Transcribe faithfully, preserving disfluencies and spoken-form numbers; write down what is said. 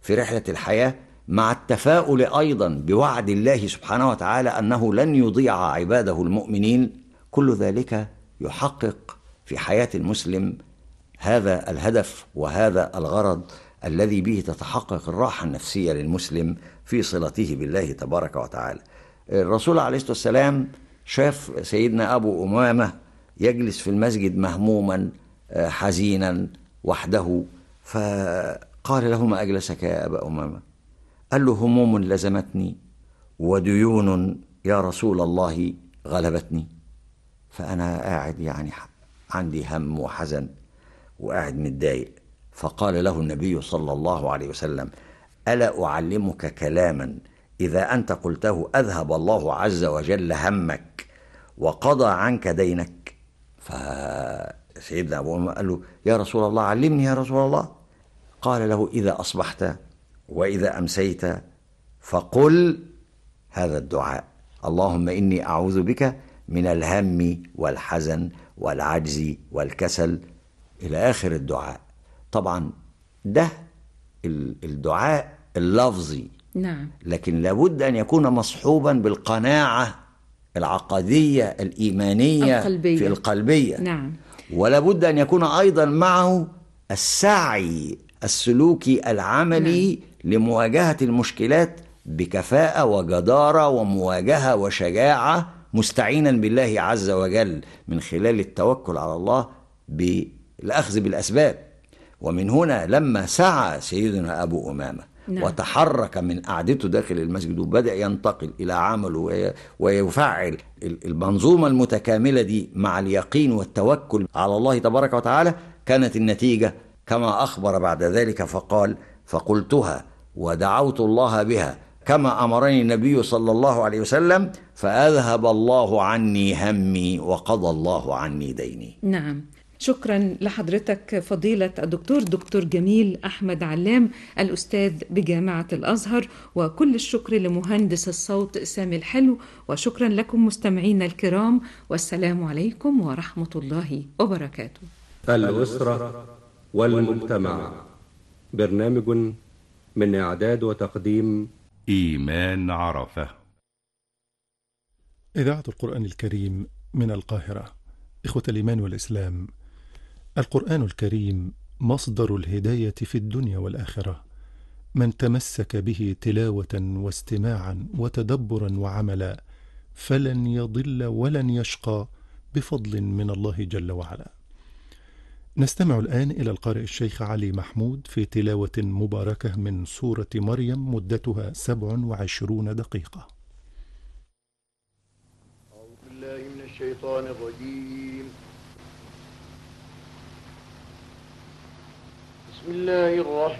في رحلة الحياة، مع التفاؤل أيضا بوعد الله سبحانه وتعالى أنه لن يضيع عباده المؤمنين، كل ذلك يحقق في حياة المسلم هذا الهدف وهذا الغرض الذي به تتحقق الراحة النفسية للمسلم في صلته بالله تبارك وتعالى. الرسول عليه الصلاة والسلام شاف سيدنا أبو أمامة يجلس في المسجد مهموما حزينا وحده، فقال له: ما أجلسك يا أبا أمامة؟ قال له: هموم لزمتني وديون يا رسول الله غلبتني، فأنا قاعد يعني عندي هم وحزن وقاعد متضايق. فقال له النبي صلى الله عليه وسلم: ألا أعلمك كلاما إذا أنت قلته أذهب الله عز وجل همك وقضى عنك دينك؟ فسيدنا أبو أمامة قال له: يا رسول الله علمني يا رسول الله. قال له: إذا أصبحت وإذا أمسيت فقل هذا الدعاء: اللهم إني أعوذ بك من الهم والحزن والعجز والكسل، إلى آخر الدعاء. طبعا ده الدعاء اللفظي، نعم، لكن لابد أن يكون مصحوبا بالقناعة العقدية الإيمانية القلبية. في القلبية. نعم. ولابد أن يكون أيضا معه السعي السلوكي العملي نعم. لمواجهة المشكلات بكفاءة وجدارة ومواجهة وشجاعة، مستعينا بالله عز وجل من خلال التوكل على الله بالأخذ بالأسباب. ومن هنا لما سعى سيدنا أبو أمامة نعم. وتحرك من قعدته داخل المسجد وبدأ ينتقل إلى عمله ويفعل المنظومة المتكاملة دي مع اليقين والتوكل على الله تبارك وتعالى، كانت النتيجة كما أخبر بعد ذلك فقال: فقلتها ودعوت الله بها كما أمرني النبي صلى الله عليه وسلم، فأذهب الله عني همي وقضى الله عني ديني. نعم، شكرا لحضرتك فضيلة الدكتور دكتور جميل أحمد علام، الأستاذ بجامعة الأزهر، وكل الشكر لمهندس الصوت سامي الحلو، وشكرا لكم مستمعينا الكرام، والسلام عليكم ورحمة الله وبركاته. الأسرة والمجتمع، برنامج من إعداد وتقديم إيمان عرفة. إذاعة القرآن الكريم من القاهرة. إخوة الإيمان والإسلام، القرآن الكريم مصدر الهداية في الدنيا والآخرة. من تمسك به تلاوة واستماعا وتدبرا وعملا فلن يضل ولن يشقى بفضل من الله جل وعلا. نستمع الآن إلى القارئ الشيخ علي محمود في تلاوة مباركة من سورة مريم مدتها سبع وعشرون دقيقة. أعوذ بالله من الشيطان الرجيم. بسم الله الرحمن